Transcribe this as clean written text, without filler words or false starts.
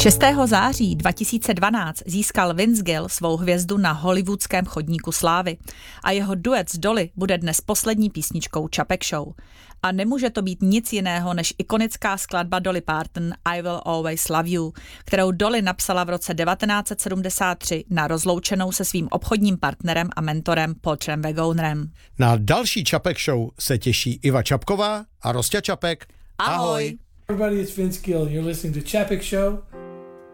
6. září 2012 získal Vince Gill svou hvězdu na hollywoodském chodníku slávy a jeho duet s Dolly bude dnes poslední písničkou Čapek Show. A nemůže to být nic jiného než ikonická skladba Dolly Parton I Will Always Love You, kterou Dolly napsala v roce 1973 na rozloučenou se svým obchodním partnerem a mentorem Paulem Wagonerem. Na další Čapek Show se těší Iva Čapková a Rosťa Čapek. Ahoj! Everybody, it's Vince Gill. You're listening to Čapek Show.